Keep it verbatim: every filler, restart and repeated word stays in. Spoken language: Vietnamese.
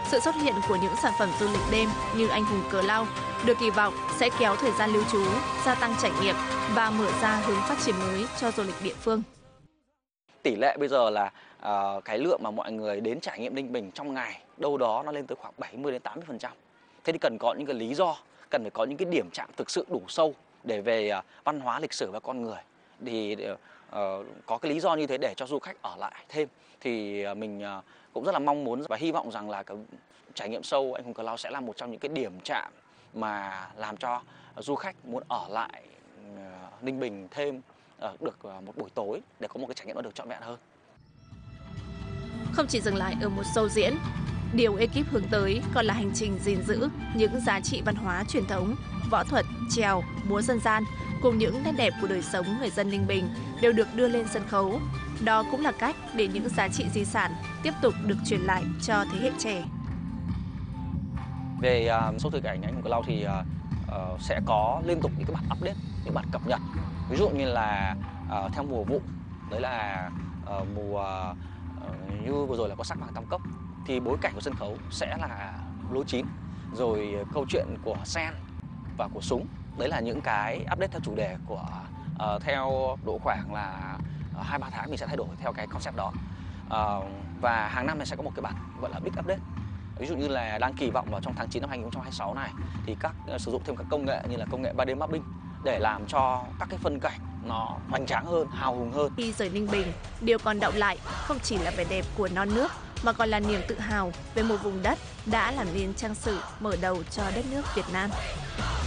Sự xuất hiện của những sản phẩm du lịch đêm như Anh hùng Cờ Lao được kỳ vọng sẽ kéo thời gian lưu trú, gia tăng trải nghiệm và mở ra hướng phát triển mới cho du lịch địa phương. Tỷ lệ bây giờ là uh, cái lượng mà mọi người đến trải nghiệm Ninh Bình trong ngày đâu đó nó lên tới khoảng bảy mươi đến tám mươi phần trăm. Thế thì cần có những cái lý do, cần phải có những cái điểm chạm thực sự đủ sâu để về uh, văn hóa, lịch sử và con người. Thì uh, có cái lý do như thế để cho du khách ở lại thêm. Thì uh, mình uh, cũng rất là mong muốn và hy vọng rằng là cái trải nghiệm show Anh hùng Cờ Lao sẽ là một trong những cái điểm chạm mà làm cho du khách muốn ở lại uh, Ninh Bình thêm uh, được uh, một buổi tối để có một cái trải nghiệm nó được trọn vẹn hơn. Không chỉ dừng lại ở một show diễn, điều ekip hướng tới còn là hành trình gìn giữ những giá trị văn hóa truyền thống, võ thuật, chèo, múa dân gian cùng những nét đẹp của đời sống người dân Ninh Bình đều được đưa lên sân khấu. Đó cũng là cách để những giá trị di sản tiếp tục được truyền lại cho thế hệ trẻ. Về uh, show thực cảnh Anh hùng Cờ Lao thì uh, uh, sẽ có liên tục những cái bản update, những bản cập nhật. Ví dụ như là uh, theo mùa vụ, đấy là uh, mùa uh, như vừa rồi là có sắc vàng tam cốc, thì bối cảnh của sân khấu sẽ là lúa chín, rồi câu chuyện của sen và của súng. Đấy là những cái update theo chủ đề của uh, theo độ khoảng là hai ba tháng mình sẽ thay đổi theo cái concept đó. Uh, và hàng năm này sẽ có một cái bản gọi là big update. Ví dụ như là đang kỳ vọng vào trong tháng chín năm hai nghìn không trăm hai mươi sáu này thì các uh, sử dụng thêm các công nghệ như là công nghệ ba D mapping để làm cho các cái phân cảnh nó hoành tráng hơn, hào hùng hơn. Khi rời Ninh Bình, điều còn đọng lại không chỉ là vẻ đẹp của non nước mà còn là niềm tự hào về một vùng đất đã làm nên trang sử mở đầu cho đất nước Việt Nam.